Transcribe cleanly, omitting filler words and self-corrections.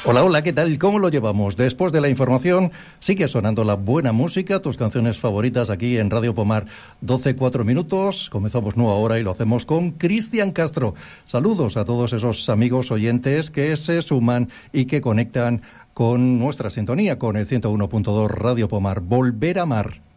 Hola, hola, ¿qué tal? ¿Cómo lo llevamos? Después de la información, sigue sonando la buena música, tus canciones favoritas aquí en Radio Pomar. 12:04 minutos, comenzamos nueva hora y lo hacemos con Cristian Castro. Saludos a todos esos amigos oyentes que se suman y que conectan con nuestra sintonía, con el 101.2 Radio Pomar. Volver a amar.